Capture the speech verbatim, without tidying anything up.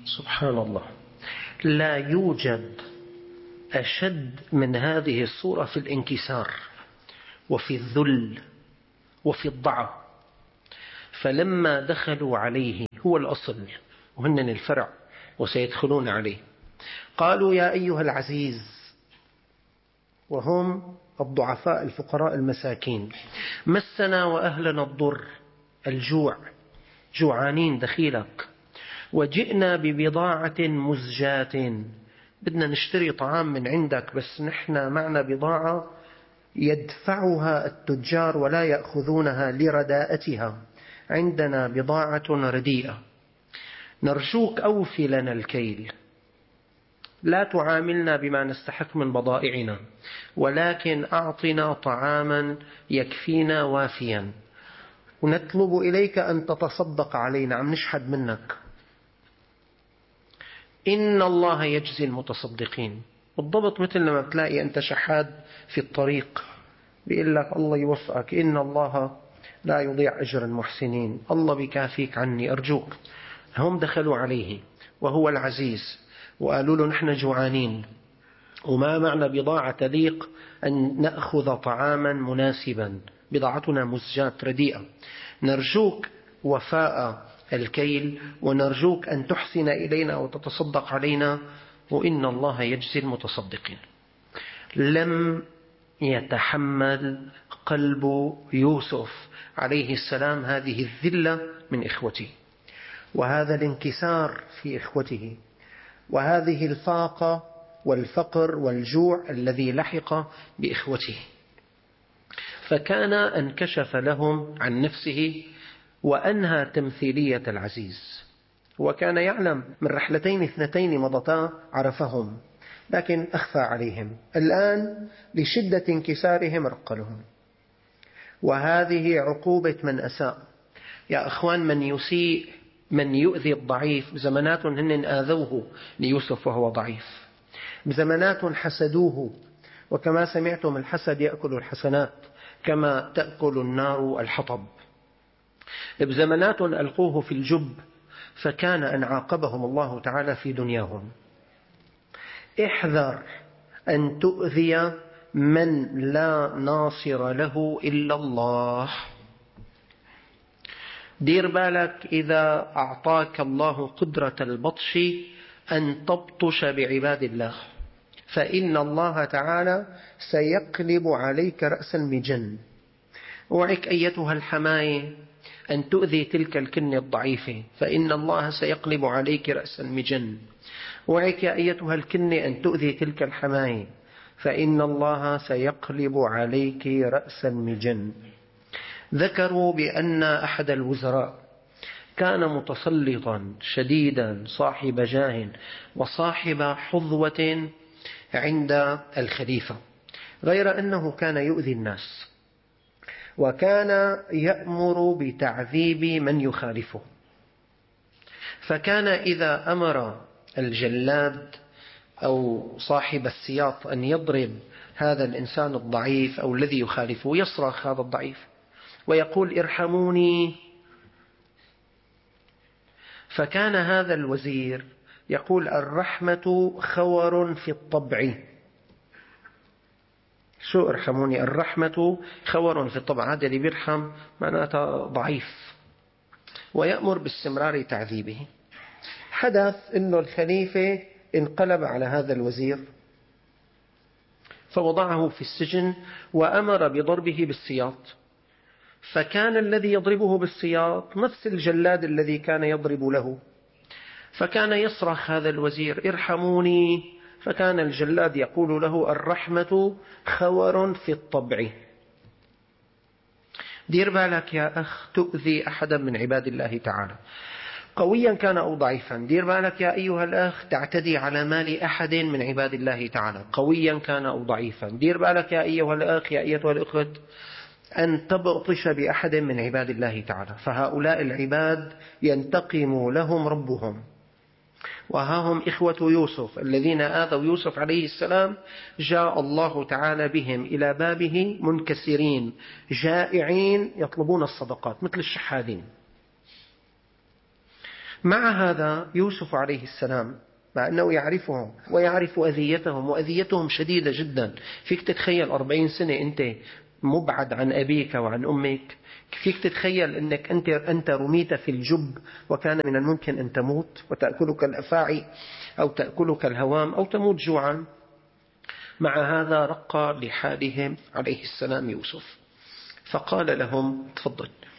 سبحان الله، لا يوجد أشد من هذه الصورة في الانكسار وفي الذل وفي الضعف. فلما دخلوا عليه، هو الأصل وهن الفرع وسيدخلون عليه، قالوا يا أيها العزيز، وهم الضعفاء الفقراء المساكين، مسنا وأهلنا الضر، الجوع، جوعانين دخيلك، وجئنا ببضاعة مزجاة، بدنا نشتري طعام من عندك بس نحن معنا بضاعة يدفعها التجار ولا يأخذونها لرداءتها، عندنا بضاعة رديئة، نرجوك أوفي لنا الكيل، لا تعاملنا بما نستحق من بضائعنا، ولكن أعطنا طعاما يكفينا وافيا، ونطلب إليك أن تتصدق علينا، عم نشحد منك. إن الله يجزي المتصدقين. بالضبط مثل لما بتلاقي أنت شحاد في الطريق بيقول لك الله يوفقك، إن الله لا يضيع أجر المحسنين، الله بكافيك عني أرجوك. هم دخلوا عليه وهو العزيز وقالوا له نحن جوعانين وما معنا بضاعة تليق أن نأخذ طعاما مناسبا، بضاعتنا مزجات رديئة، نرجوك وفاء الكيل ونرجوك أن تحسن إلينا وتتصدق علينا، وإن الله يجزي المتصدقين. لم يتحمل قلب يوسف عليه السلام هذه الذلة من إخوته، وهذا الانكسار في إخوته، وهذه الفاقة والفقر والجوع الذي لحق بإخوته، فكان انكشف لهم عن نفسه وأنهى تمثيلية العزيز. وكان يعلم من رحلتين اثنتين مضتا عرفهم، لكن أخفى عليهم. الآن لشدة انكسارهم رقلهم، وهذه عقوبة من أساء. يا أخوان، من يسيء، من يؤذي الضعيف، بزمانات هن آذوه ليوسف وهو ضعيف، بزمانات حسدوه، وكما سمعتم الحسد يأكل الحسنات كما تأكل النار الحطب. بزمانات ألقوه في الجب فكان أن عاقبهم الله تعالى في دنياهم. احذر أن تؤذي من لا ناصر له إلا الله. دير بالك إذا أعطاك الله قدرة البطش أن تبطش بعباد الله، فإن الله تعالى سيقلب عليك رأس المجن. اوعك أيتها الحماية أن تؤذي تلك الكنة الضعيفة، فإن الله سيقلب عليك رأس المجن. اوعك يا أيتها الكنة أن تؤذي تلك الحماية، فإن الله سيقلب عليك رأس المجن. ذكروا بأن أحد الوزراء كان متسلطا شديدا صاحب جاه وصاحب حظوة عند الخليفة، غير أنه كان يؤذي الناس، وكان يأمر بتعذيب من يخالفه. فكان إذا أمر الجلاد أو صاحب السياط أن يضرب هذا الإنسان الضعيف أو الذي يخالفه، يصرخ هذا الضعيف ويقول ارحموني. فكان هذا الوزير يقول الرحمة خور في الطبع. شو ارحموني؟ الرحمة خور في الطبع، هذا اللي بيرحم معناته ضعيف، ويأمر باستمرار تعذيبه. حدث أنه الخليفة انقلب على هذا الوزير فوضعه في السجن وأمر بضربه بالسياط، فكان الذي يضربه بالسياط نفس الجلاد الذي كان يضرب له، فكان يصرخ هذا الوزير ارحموني، فكان الجلاد يقول له الرحمة خور في الطبع. دير بالك يا أخ تؤذي أحدا من عباد الله تعالى، قويا كان أو ضعيفا. دير بالك يا أيها الأخ تعتدي على مال أحد من عباد الله تعالى، قويا كان أو ضعيفا. دير بالك يا أيها الأخ يا أيتها الأخت أن تبطش بأحد من عباد الله تعالى، فهؤلاء العباد ينتقم لهم ربهم. وها هم إخوة يوسف الذين آذوا يوسف عليه السلام، جاء الله تعالى بهم إلى بابه منكسرين جائعين يطلبون الصدقات مثل الشحاذين. مع هذا يوسف عليه السلام مع أنه يعرفهم ويعرف أذيتهم وأذيتهم شديدة جدا. فيك تتخيل أربعين سنة أنت مبعد عن أبيك وعن أمك؟ فيك تتخيل أنك أنت, أنت رميت في الجب وكان من الممكن أن تموت وتأكلك الأفاعي أو تأكلك الهوام أو تموت جوعا؟ مع هذا رقى لحالهم عليه السلام يوسف، فقال لهم تفضل.